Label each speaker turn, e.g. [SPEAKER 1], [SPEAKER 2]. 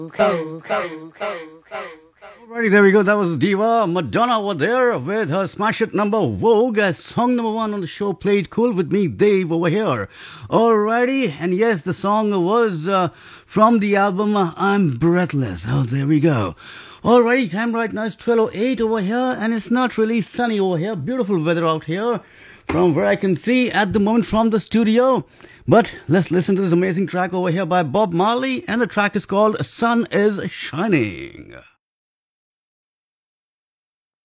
[SPEAKER 1] Alrighty, there we go. That was Diva Madonna over there with her smash hit number Vogue as song number 1 on the show. Played cool with me, Dave, over here. Alrighty, and yes, the song was from the album I'm Breathless. Oh, there we go. Alrighty, time right now is 12:08 over here, and it's not really sunny over here. Beautiful weather out here from where I can see at the moment from the studio. But let's listen to this amazing track over here by Bob Marley, and the track is called Sun is Shining.